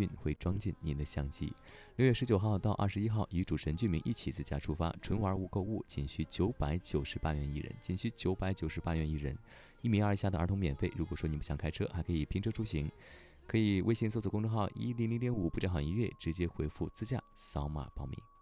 运会装进您的相机。6月19号到21号，与主持人俊明一起自驾出发，纯玩无购物，仅需998元一人，仅需998元一人，1米2以下的儿童免费。如果说你不想开车，还可以拼车出行，可以微信搜索公众号100.5不正好音乐，直接回复自驾扫码报名。